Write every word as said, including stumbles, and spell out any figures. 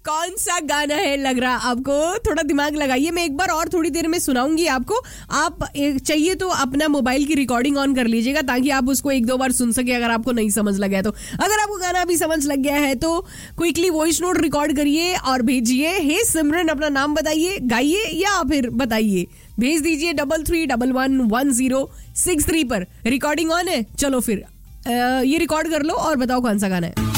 कौन सा गाना है लग रहा आपको? थोड़ा दिमाग लगाइए, मैं एक बार और थोड़ी देर में सुनाऊंगी आपको। आप चाहिए तो अपना मोबाइल की रिकॉर्डिंग ऑन कर लीजिएगा ताकि आप उसको एक दो बार सुन सके अगर आपको नहीं समझ लग गया तो। अगर आपको गाना अभी समझ लग गया है तो क्विकली वॉइस नोट रिकॉर्ड करिए और भेजिए। हे सिमरन अपना नाम बताइए, गाइए या फिर बताइए, भेज दीजिए double three double one one zero six three पर। रिकॉर्डिंग ऑन है, चलो फिर ये रिकॉर्ड कर लो और बताओ कौन सा गाना है।